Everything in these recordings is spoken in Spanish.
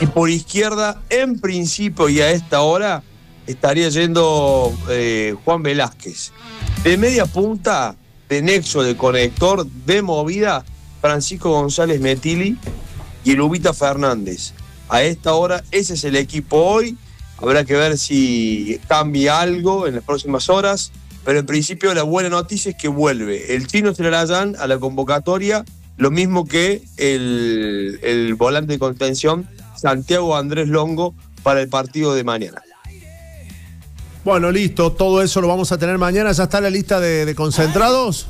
Y por izquierda, en principio y a esta hora, estaría yendo Juan Velázquez. De media punta, de nexo, de conector, de movida, Francisco González Metilli y el Ubita Fernández. A esta hora, ese es el equipo hoy. Habrá que ver si cambia algo en las próximas horas, pero en principio la buena noticia es que vuelve el Chino Celarayán a la convocatoria, lo mismo que el volante de contención Santiago Andrés Longo para el partido de mañana. Bueno, listo, todo eso lo vamos a tener mañana. ¿Ya está la lista de concentrados?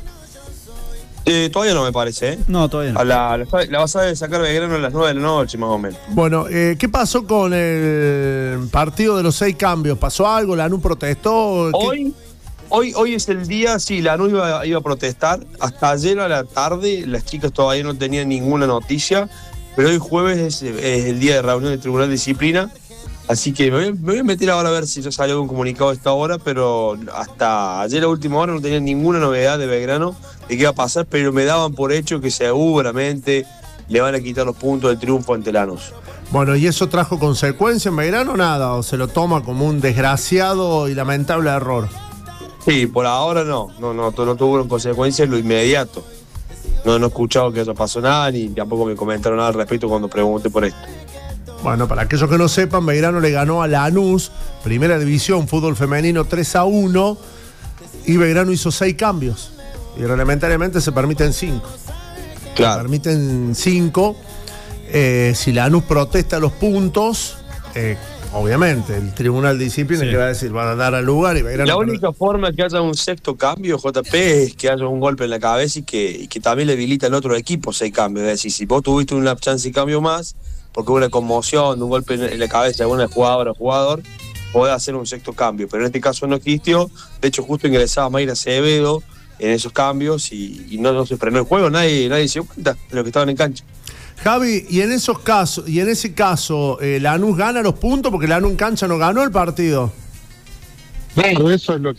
Todavía no me parece, ¿eh? No, todavía no. La vas a sacar Belgrano a las 9 de la noche, más o menos. Bueno, ¿qué pasó con el partido de los 6 cambios? ¿Pasó algo? ¿Lanús protestó? Hoy es el día, sí, Lanús iba a protestar. Hasta ayer a la tarde las chicas todavía no tenían ninguna noticia, pero hoy jueves es el día de reunión del Tribunal de Disciplina. Así que me voy a meter ahora a ver si ya sale algún comunicado a esta hora, pero hasta ayer a última hora no tenía ninguna novedad de Belgrano de qué iba a pasar, pero me daban por hecho que seguramente le van a quitar los puntos del triunfo ante Lanús. Bueno, ¿y eso trajo consecuencias en Belgrano o nada? ¿O se lo toma como un desgraciado y lamentable error? Sí, por ahora no tuvo consecuencias en lo inmediato. No he escuchado que eso pasó nada, ni tampoco me comentaron nada al respecto cuando pregunté por esto. Bueno, para aquellos que no sepan, Belgrano le ganó a Lanús, primera división, fútbol femenino 3-1, y Belgrano hizo 6 cambios. Y reglamentariamente se permiten 5. Claro. Se permiten 5. Si Lanús protesta los puntos, obviamente, el Tribunal de Disciplina que va a decir, van a dar al lugar y Belgrano. La única forma que haya un sexto cambio, JP, es que haya un golpe en la cabeza y que también le habilita al otro equipo 6 cambios. Es decir, si vos tuviste una chance y cambio más, porque hubo una conmoción, un golpe en la cabeza de alguna jugadora o jugador, podés hacer un sexto cambio. Pero en este caso no existió. De hecho, justo ingresaba Mayra Acevedo en esos cambios y no se frenó el juego. Nadie se dio cuenta de lo que estaban en cancha. Javi, y en ese caso, Lanús gana los puntos porque Lanús en cancha no ganó el partido. Claro, eso es lo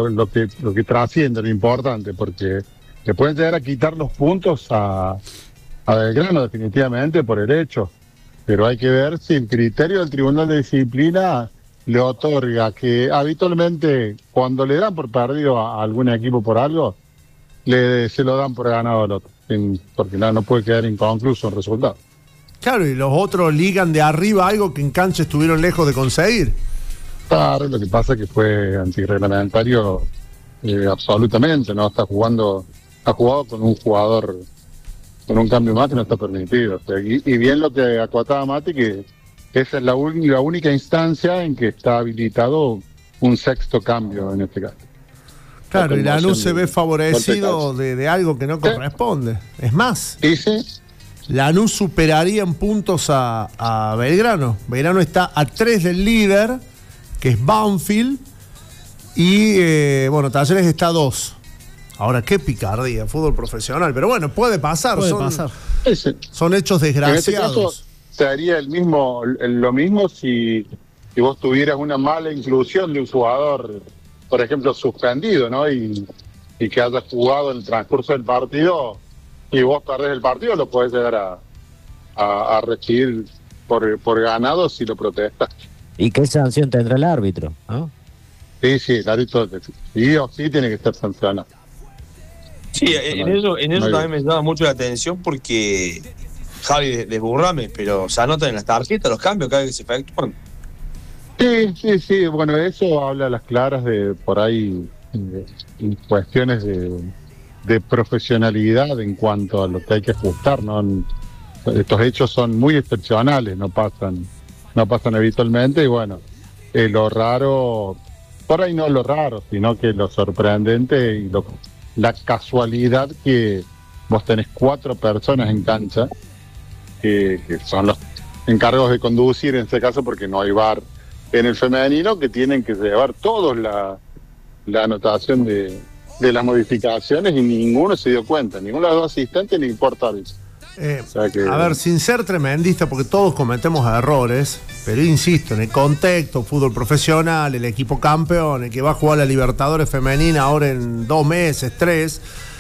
que trasciende, lo importante, porque le pueden llegar a quitar los puntos a Belgrano definitivamente por el hecho. Pero hay que ver si el criterio del Tribunal de Disciplina le otorga que habitualmente cuando le dan por perdido a algún equipo por algo, se lo dan por ganado al otro, porque no puede quedar inconcluso el resultado. Claro, y los otros ligan de arriba algo que en cancha estuvieron lejos de conseguir. Claro, lo que pasa es que fue antirreglamentario absolutamente, ¿no? Ha jugado con un jugador con un cambio más que no está permitido. O sea, y bien lo que acotaba Mati, que esa es la única instancia en que está habilitado un sexto cambio en este caso. Claro, y Lanús se ve favorecido de algo que no corresponde. Es más, Lanús superaría en puntos a Belgrano. Belgrano está a 3 del líder, que es Banfield, y Talleres está a 2. Ahora, qué picardía, fútbol profesional. Pero bueno, puede pasar. Son hechos desgraciados. En este caso, se haría lo mismo si vos tuvieras una mala inclusión de un jugador, por ejemplo, suspendido, ¿no? Y que haya jugado en el transcurso del partido y vos perdés el partido, lo podés llegar a recibir por ganado si lo protestas. ¿Y qué sanción tendrá el árbitro? ¿No? Sí, el árbitro sí o sí tiene que estar sancionado. Sí, en eso también me llama mucho la atención porque, Javi, desburrame, pero se anotan en las tarjetas los cambios cada vez que se efectúan. Sí, bueno, eso habla a las claras de por ahí cuestiones de profesionalidad en cuanto a lo que hay que ajustar, ¿no? Estos hechos son muy excepcionales, no pasan habitualmente y bueno, lo raro, por ahí no lo raro, sino que lo sorprendente y la casualidad que vos tenés 4 personas en cancha que son los encargados de conducir en este caso porque no hay VAR en el femenino, que tienen que llevar todos la anotación de las modificaciones y ninguno se dio cuenta, ninguno de los dos asistentes le importa eso. A ver, sin ser tremendista, porque todos cometemos errores, pero insisto, en el contexto, fútbol profesional, el equipo campeón, el que va a jugar la Libertadores femenina ahora en 2 meses, 3,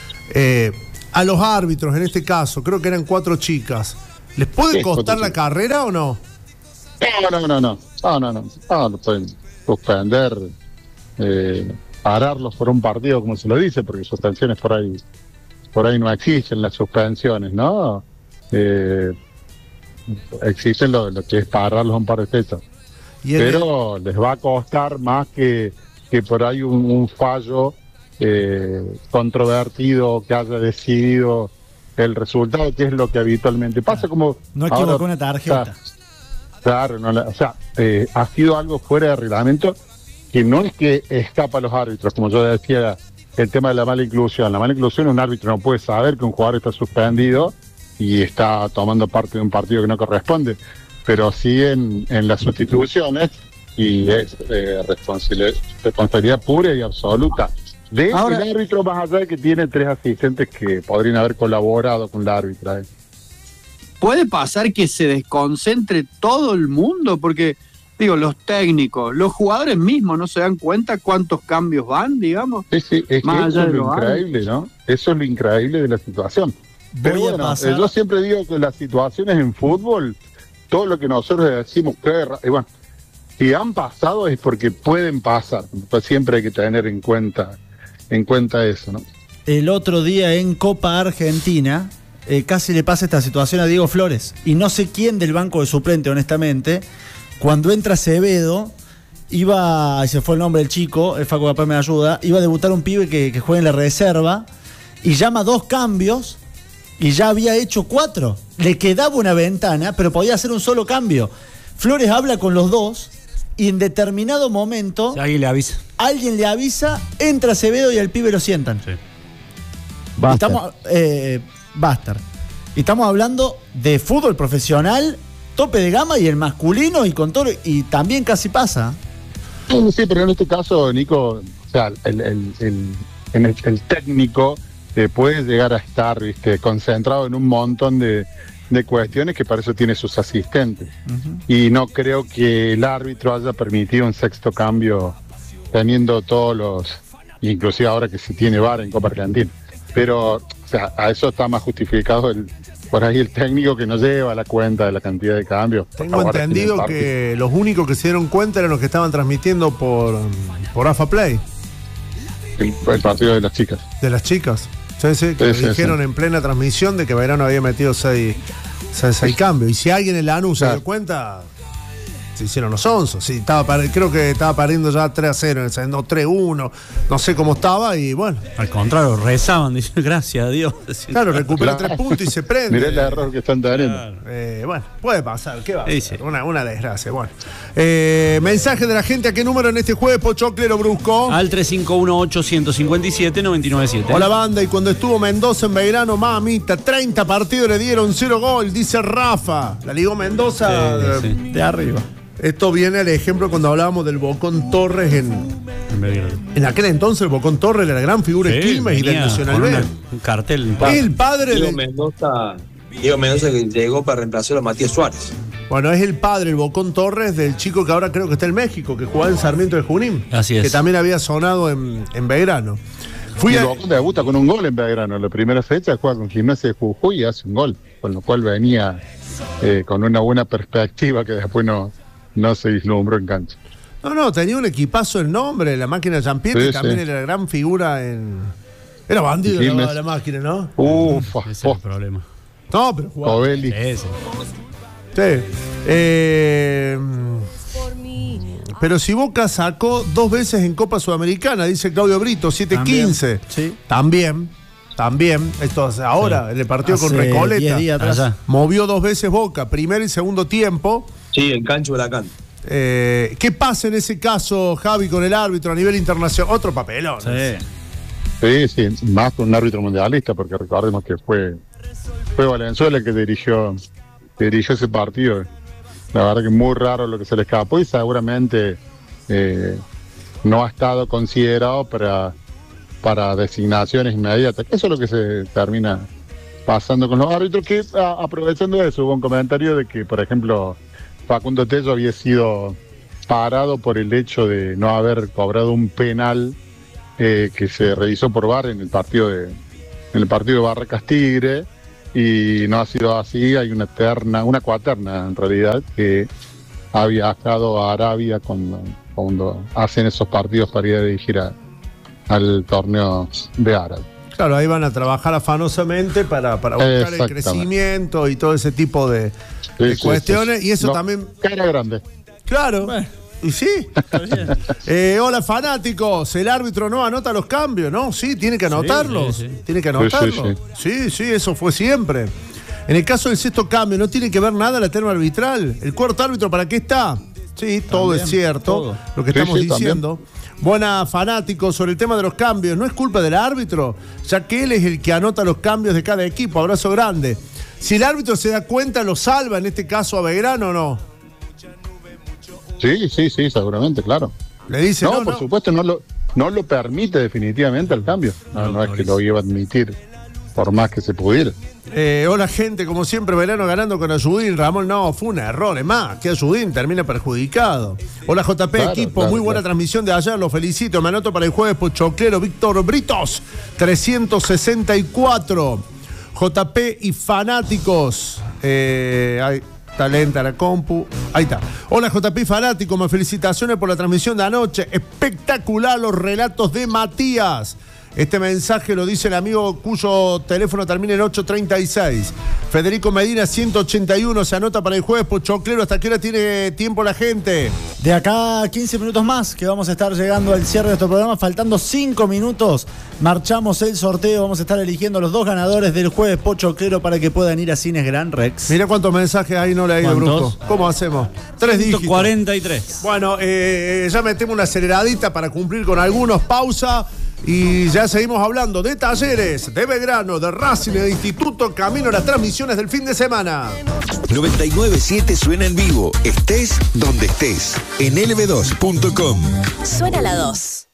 a los árbitros, en este caso, creo que eran 4 chicas, ¿les puede costar la carrera o no? No, lo pueden suspender, pararlos por un partido, como se lo dice, porque suspensiones por ahí no existen las suspensiones, ¿no? Existen lo que es pararlos un par de fechas. Pero les va a costar más que por ahí un fallo controvertido que haya decidido el resultado, que es lo que habitualmente pasa. Como no equivocó una tarjeta. Claro, ha sido algo fuera de reglamento que no es que escapa a los árbitros, como yo decía, el tema de la mala inclusión. La mala inclusión, un árbitro no puede saber que un jugador está suspendido y está tomando parte de un partido que no corresponde, pero sí en las sustituciones, y es responsabilidad pura y absoluta del árbitro, más allá de que tiene 3 asistentes que podrían haber colaborado con la árbitra. ¿Puede pasar que se desconcentre todo el mundo? Porque, digo, los técnicos, los jugadores mismos no se dan cuenta cuántos cambios van, digamos. Sí, es que eso es lo increíble, ¿no? Eso es lo increíble de la situación. Pero bueno, yo siempre digo que las situaciones en fútbol, todo lo que nosotros decimos, bueno, si han pasado es porque pueden pasar. Pues siempre hay que tener en cuenta eso, ¿no? El otro día en Copa Argentina casi le pasa esta situación a Diego Flores, y no sé quién del banco de suplente, honestamente, cuando entra Acevedo, se fue el nombre del chico, el Facu capaz me ayuda, iba a debutar un pibe que juega en la reserva, y llama 2 cambios, y ya había hecho 4. Le quedaba una ventana, pero podía hacer un solo cambio. Flores habla con los 2, y en determinado momento alguien le avisa, entra Acevedo y al pibe lo sientan. Sí. Basta. Estamos hablando de fútbol profesional, tope de gama, y el masculino, y con todo, y también casi pasa. Sí, pero en este caso, Nico, o sea, el técnico puede llegar a estar, concentrado en un montón de cuestiones, que para eso tiene sus asistentes. Y no creo que el árbitro haya permitido un 6º cambio teniendo todos los, inclusive ahora que se tiene VAR en Copa Argentina. Pero, o sea, a eso está más justificado por ahí el técnico, que no lleva la cuenta de la cantidad de cambios. Tengo entendido que los únicos que se dieron cuenta eran los que estaban transmitiendo por AFA Play. El partido de las chicas. De las chicas. Sí, que dijeron en plena transmisión de que Beirano había metido 6 cambios. Y si alguien en la ANU se dio cuenta, se hicieron los onzos. Sí, creo que estaba perdiendo ya 3-0, no 3-1, no sé cómo estaba, y bueno. Al contrario, rezaban, dicen gracias a Dios. Claro, recupera 3 puntos y se prende. Mirá el error que están teniendo. Bueno, puede pasar, ¿qué va a ser? Una desgracia. Bueno, mensaje de la gente, ¿a qué número en este jueves, Pochoclero Brusco? Al 351-857-997. Hola, banda, y cuando estuvo Mendoza en Belgrano, mamita, 30 partidos le dieron 0 gol, dice Rafa. La ligó Mendoza de arriba. Esto viene al ejemplo cuando hablábamos del Bocón Torres en aquel entonces. El Bocón Torres era la gran figura de Quilmes y del Nacional B. Un cartel. El padre Diego Mendoza que llegó para reemplazar a Matías Suárez. Bueno, es el padre, el Bocón Torres, del chico que ahora creo que está en México, que jugaba en Sarmiento de Junín. Así es. Que también había sonado en Belgrano. El Bocón debuta con un gol en Belgrano. La primera fecha juega con Gimnasia de Jujuy y hace un gol, con lo cual venía con una buena perspectiva que después no se vislumbró en cancha. No, tenía un equipazo el nombre, la máquina de Giampietri, también era gran figura en... Era bandido la máquina, ¿no? Ese es el problema. No, pero jugaba. Covelli. Sí. Pero si Boca sacó 2 veces en Copa Sudamericana, dice Claudio Brito, 7-15. Sí. También. Esto es ahora, en el partido con Recoleta. 10 días atrás. Movió 2 veces Boca, primer y segundo tiempo. Sí, en Cancho Huracán. ¿Qué pasa en ese caso, Javi, con el árbitro a nivel internacional? Otro papelón. Sí, más con un árbitro mundialista, porque recordemos que fue Valenzuela el que dirigió ese partido. La verdad que es muy raro lo que se le escapó, y seguramente no ha estado considerado para designaciones inmediatas. Eso es lo que se termina pasando con los árbitros, que aprovechando eso, hubo un comentario de que, por ejemplo, Facundo Tello había sido parado por el hecho de no haber cobrado un penal que se revisó por VAR en el partido de Barracas Tigre, y no ha sido así. Hay una cuaterna en realidad que ha viajado a Arabia cuando hacen esos partidos para ir a dirigir al torneo de Árabe. Claro, ahí van a trabajar afanosamente para buscar el crecimiento y todo ese tipo de cuestiones. Sí. Y eso también... Cara grande. Claro. Bueno. Y sí. Hola, fanáticos. El árbitro no anota los cambios, ¿no? Sí, tiene que anotarlos. Sí. Tiene que anotarlos. Sí, eso fue siempre. En el caso del sexto cambio, ¿no tiene que ver nada la terna arbitral? ¿El cuarto árbitro para qué está? Sí, todo también, es cierto, todo lo que estamos diciendo. También. Buena, fanáticos, sobre el tema de los cambios. No es culpa del árbitro, ya que él es el que anota los cambios de cada equipo. Abrazo grande. Si el árbitro se da cuenta, ¿lo salva en este caso a Belgrano o no? Sí, seguramente, claro. Le dice no, por supuesto, no lo permite definitivamente el cambio. No es que lo iba a admitir, por más que se pudiera. Hola, gente, como siempre, Belgrano ganando con Ayudín. Ramón, no, fue un error, es más, que Ayudín termina perjudicado. Hola, JP, equipo, muy buena transmisión de ayer, los felicito. Me anoto para el jueves Pochoclero, Víctor Britos, 364. JP y fanáticos. Está lenta la compu. Ahí está. Hola, JP fanático, me felicitaciones por la transmisión de anoche. Espectacular los relatos de Matías. Este mensaje lo dice el amigo cuyo teléfono termina en 836. Federico Medina, 181, se anota para el jueves Pochoclero. ¿Hasta qué hora tiene tiempo la gente? De acá a 15 minutos más, que vamos a estar llegando al cierre de nuestro programa. Faltando 5 minutos, marchamos el sorteo. Vamos a estar eligiendo los 2 ganadores del jueves Pochoclero para que puedan ir a Cines Gran Rex. Mira cuántos mensajes hay, no le ha ido bruto. ¿Cómo hacemos? 3 dígitos. 43. Bueno, ya metemos una aceleradita para cumplir con algunos. Pausa. Y ya seguimos hablando de Talleres, de Belgrano, de Racing, de Instituto, camino a las transmisiones del fin de semana. 99.7 suena en vivo, estés donde estés, en lb2.com. Suena la 2.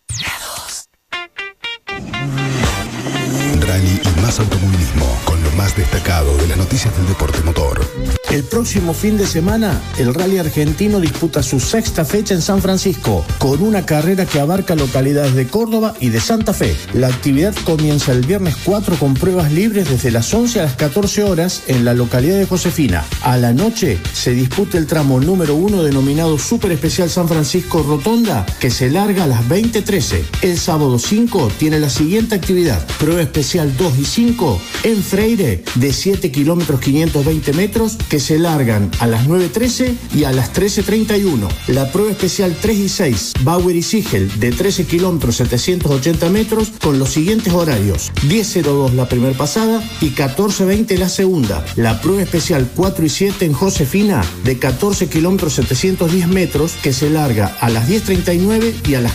Rally y más automovilismo, con lo más destacado de las noticias del deporte motor. El próximo fin de semana, el Rally Argentino disputa su 6ª fecha en San Francisco, con una carrera que abarca localidades de Córdoba y de Santa Fe. La actividad comienza el viernes 4 con pruebas libres desde las 11 a las 14 horas en la localidad de Josefina. A la noche se disputa el tramo número 1 denominado Super Especial San Francisco Rotonda, que se larga a las 20:13. El sábado 5 tiene la siguiente actividad: prueba especial 2 y 5 en Freire de 7 kilómetros 520 metros, que se largan a las 9:13 y a las 13:31. La prueba especial 3 y 6, Bauer y Sigel, de 13 kilómetros 780 metros, con los siguientes horarios: 10:02 la primera pasada y 14:20 la segunda. La prueba especial 4 y 7 en Josefina, de 14 kilómetros 710 metros, que se larga a las 10:39 y a las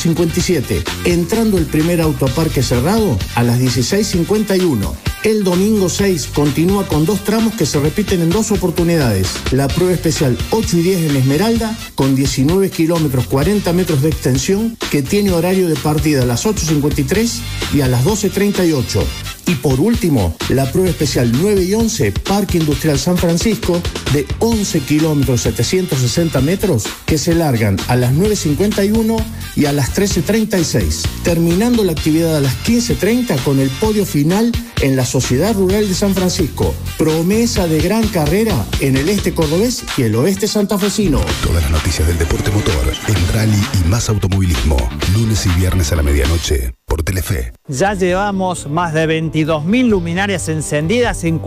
14:57. Entrando el primer auto a parque cerrado a las 16:51. El domingo 6 continúa con 2 tramos que se repiten en 2 oportunidades. La prueba especial 8 y 10 en Esmeralda, con 19 kilómetros 40 metros de extensión, que tiene horario de partida a las 8:53 y a las 12:38. Y por último, la prueba especial 9 y 11, Parque Industrial San Francisco, de 11 kilómetros 760 metros, que se largan a las 9:51 y a las 13:36. Terminando la actividad a las 15:30 con el podio final en la Sociedad Rural de San Francisco. Promesa de gran carrera en el este cordobés y el oeste santafesino. Todas las noticias del deporte motor en Rally y más automovilismo, lunes y viernes a la medianoche, por Telefe. Ya llevamos más de 22.000 luminarias encendidas en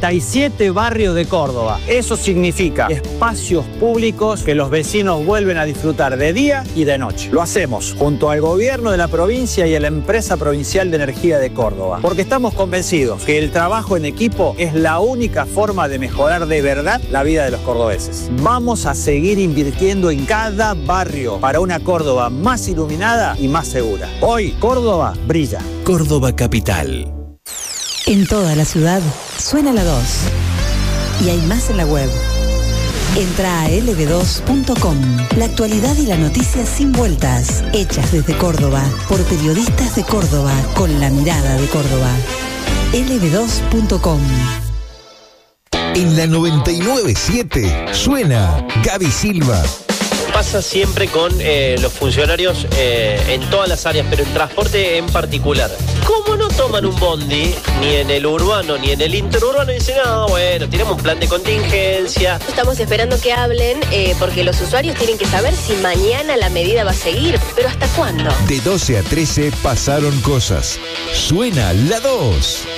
47 barrios de Córdoba. Eso significa espacios públicos que los vecinos vuelven a disfrutar de día y de noche. Lo hacemos junto al gobierno de la provincia y a la empresa provincial de energía de Córdoba, porque estamos convencidos que el trabajo en equipo es la única forma de mejorar de verdad la vida de los cordobeses. Vamos a seguir invirtiendo en cada barrio para una Córdoba más iluminada y más segura. Hoy, Córdoba brilla. Córdoba Capital. En toda la ciudad suena la 2. Y hay más en la web. Entra a lb2.com. La actualidad y la noticia sin vueltas, hechas desde Córdoba, por periodistas de Córdoba, con la mirada de Córdoba. lb2.com. En la 99.7 suena Gaby Silva. pasa siempre con los funcionarios en todas las áreas, pero en transporte en particular. ¿Cómo no toman un bondi, ni en el urbano, ni en el interurbano, y dicen, no, bueno, tenemos un plan de contingencia? Estamos esperando que hablen, porque los usuarios tienen que saber si mañana la medida va a seguir, pero ¿hasta cuándo? De 12 a 13 pasaron cosas. Suena la 2.